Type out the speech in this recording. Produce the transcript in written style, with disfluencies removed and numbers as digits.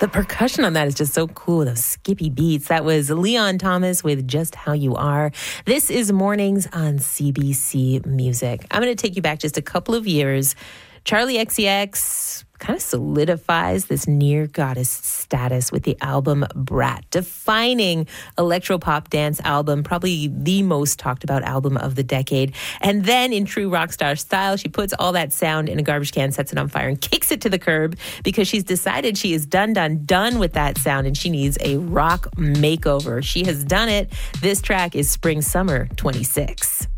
The percussion on that is just so cool. Those skippy beats. That was Leon Thomas with Just How You Are. This is Mornings on CBC Music. I'm going to take you back just a couple of years. Charli XCX kind of solidifies this near goddess status with the album Brat, defining electropop dance album, probably the most talked about album of the decade. And then in true rock star style, she puts all that sound in a garbage can, sets it on fire, and kicks it to the curb because she's decided she is done with that sound and she needs a rock makeover. She has done it. This track is Spring Summer 26.